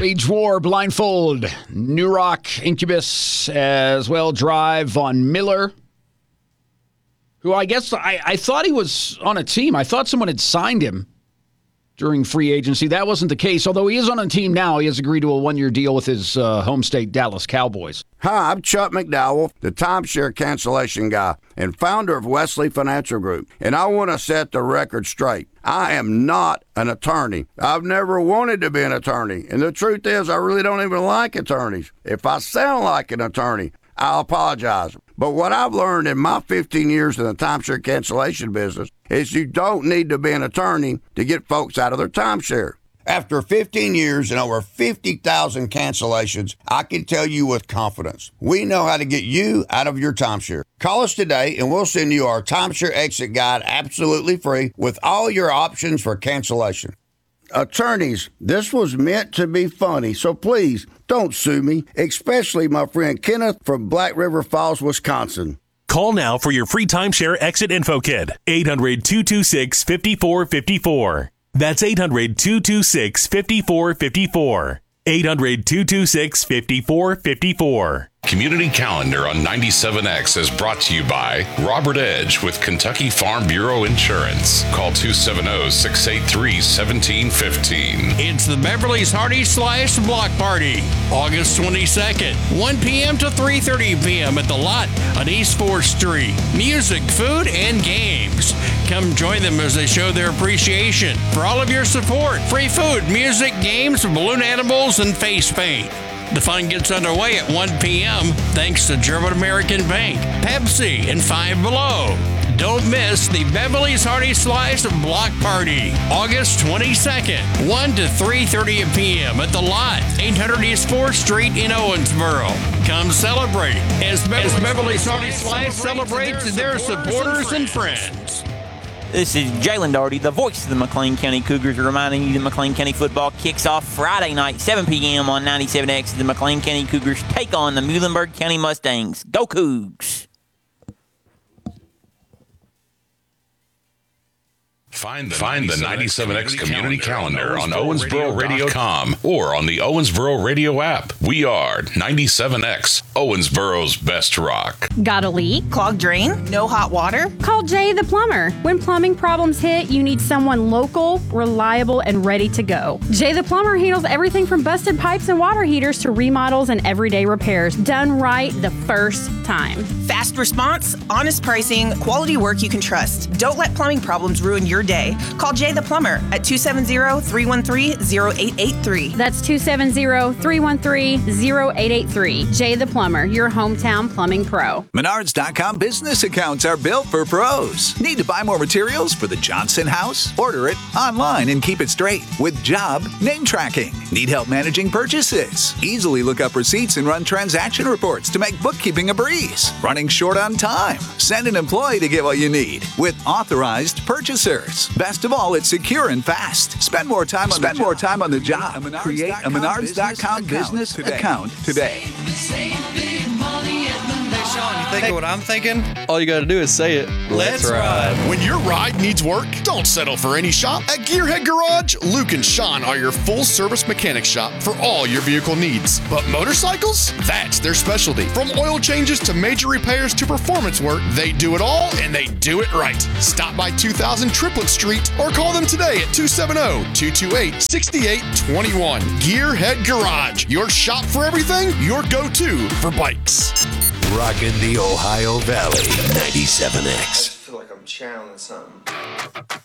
Wage War, Blindfold, New Rock, Incubus, as well, Drive on Miller, who I guess I thought he was on a team. I thought someone had signed him during free agency. That wasn't the case, although he is on a team now. He has agreed to a one-year deal with his home state, Dallas Cowboys. Hi, I'm Chuck McDowell, the timeshare cancellation guy and founder of Wesley Financial Group, and I want to set the record straight. I am not an attorney. I've never wanted to be an attorney, and the truth is I really don't even like attorneys. If I sound like an attorney, I'll apologize. But what I've learned in my 15 years in the timeshare cancellation business is you don't need to be an attorney to get folks out of their timeshare. After 15 years and over 50,000 cancellations, I can tell you with confidence, we know how to get you out of your timeshare. Call us today and we'll send you our timeshare exit guide absolutely free with all your options for cancellation. Attorneys, this was meant to be funny, so please don't sue me, especially my friend Kenneth from Black River Falls, Wisconsin. Call now for your free timeshare exit info kit. 800-226-5454. That's 800-226-5454. 800-226-5454. Community Calendar on 97X is brought to you by Robert Edge with Kentucky Farm Bureau Insurance. Call 270-683-1715. It's the Beverly's Hearty Slice Block Party, August 22nd, 1 p.m. to 3:30 p.m. at The Lot on East 4th Street. Music, food, and games. Come join them as they show their appreciation for all of your support. Free food, music, games, balloon animals, and face paint. The fun gets underway at 1 p.m. thanks to German American Bank, Pepsi, and Five Below. Don't miss the Beverly's Hearty Slice Block Party, August 22nd, 1 to 3:30 p.m. at The Lot, 800 East 4th Street in Owensboro. Come celebrate as Beverly's Hearty Slice celebrates their supporters and friends. This is Jalen Doherty, the voice of the McLean County Cougars, reminding you that McLean County football kicks off Friday night, 7 p.m. on 97X. The McLean County Cougars take on the Muhlenberg County Mustangs. Go Cougs! Find the 97X community calendar on OwensboroRadio.com or on the Owensboro Radio app. We are 97X, Owensboro's best rock. Got a leak? Clogged drain? No hot water? Call Jay the Plumber. When plumbing problems hit, you need someone local, reliable, and ready to go. Jay the Plumber handles everything from busted pipes and water heaters to remodels and everyday repairs, done right the first time. Fast response, honest pricing, quality work you can trust. Don't let plumbing problems ruin your day. Call Jay the Plumber at 270-313-0883. That's 270-313-0883. Jay the Plumber, your hometown plumbing pro. Menards.com business accounts are built for pros. Need to buy more materials for the Johnson house? Order it online and keep it straight with job name tracking. Need help managing purchases? Easily look up receipts and run transaction reports to make bookkeeping a breeze. Running short on time? Send an employee to get what you need with authorized purchasers. Best of all, it's secure and fast. Spend more time on the job. Create a Menards.com business account today. Sean, you thinking what I'm thinking? All you got to do is say it. Let's ride. When your ride needs work, don't settle for any shop. At Gearhead Garage, Luke and Sean are your full-service mechanic shop for all your vehicle needs. But motorcycles? That's their specialty. From oil changes to major repairs to performance work, they do it all, and they do it right. Stop by 2000 Triplet Street or call them today at 270-228-6821. Gearhead Garage, your shop for everything, your go-to for bikes. Rockin' the Ohio Valley, 97X. I feel like I'm channeling something.